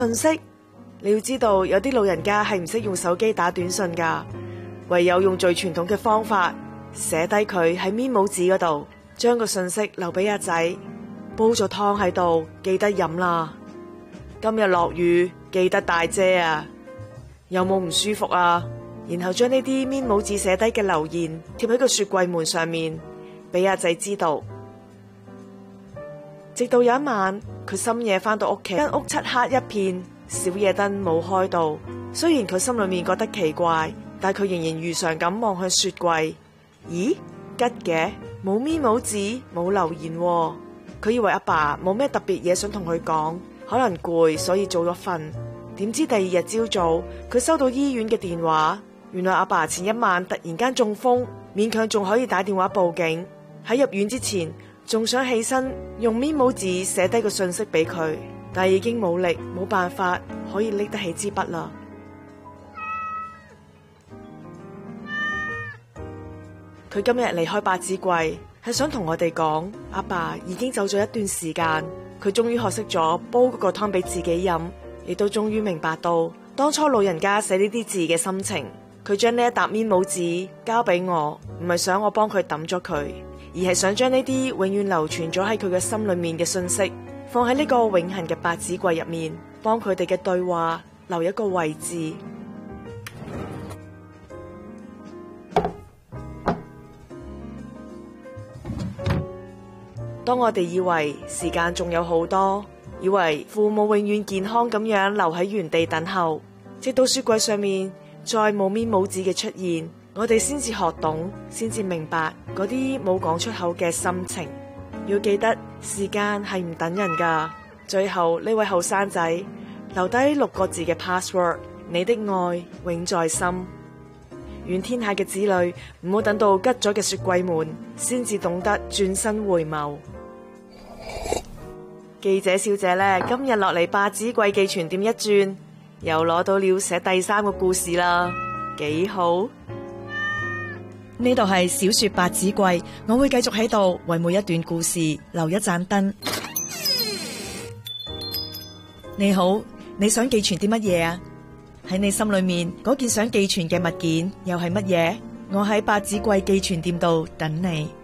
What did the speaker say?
信息。你要知道，有啲老人家係唔識用手機打短信噶，唯有用最傳統嘅方法，寫低佢喺面簿紙嗰度，將個信息留俾阿仔。煲咗湯喺度，記得飲啦。今日落雨，記得帶遮啊。有冇唔舒服啊？然後將呢啲面簿紙寫低嘅留言貼喺個雪櫃門上面，俾阿仔知道。直到有一晚，佢深夜返到屋企，間屋漆黑一片，小夜燈冇開到。雖然佢心裏面覺得奇怪，但佢仍然如常咁望向雪櫃。咦，吉嘅，冇面簿紙，冇留言喎。佢以為阿爸冇咩特別嘢想同佢講，可能攰，所以早咗瞓。點知第二日朝早，佢收到醫院嘅電話，原來阿爸前一晚突然間中風，勉強仲可以打電話報警。喺入院之前，仲想起身用面簿紙寫低個信息俾佢，但係已經冇力，冇辦法可以拎得起支筆啦。佢今日離開百子櫃，係想同我哋講，阿爸已經走咗一段時間，佢終於學識咗煲嗰個湯俾自己飲，亦都終於明白到當初老人家寫呢啲字嘅心情。佢將呢一沓面簿紙交俾我，唔係想我幫佢抌咗佢，而係想將呢啲永遠流傳咗喺佢嘅心裏面嘅信息，放喺呢個永恆嘅百子櫃入面，幫佢哋嘅對話留一個位置。當我哋以為時間仲有好多，以為父母永遠健康咁樣留喺原地等候，直到雪櫃上面再冇面簿紙嘅出現，我哋先至學懂，先至明白嗰啲冇講出口嘅心情。要記得時間係唔等人噶。最後呢位後生仔留低6個字嘅 password： 你的愛永在心。願天下嘅子女唔好等到吉咗嘅雪櫃門，先至懂得轉身回眸。記者小姐呢，今日落嚟百子櫃寄存店一轉，又攞到了寫第3個故事啦，幾好。 呢度係小說百子櫃，我會繼續喺度為每一段故事留一盞燈。你好，你想寄存啲乜嘢啊？喺你心裏面嗰件想寄存嘅物件又係乜嘢？我喺百子櫃寄存店度等你。